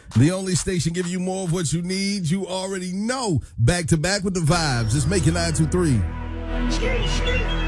The only station giving you more of what you need. You already know. Back to back with the vibes. Just make it 923.